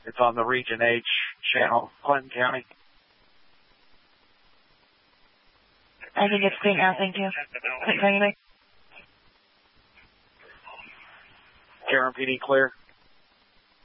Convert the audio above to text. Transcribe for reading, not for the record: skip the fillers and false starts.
It's on the Region H channel, Clinton County. I think it's clean now, thank you. Cameron PD clear.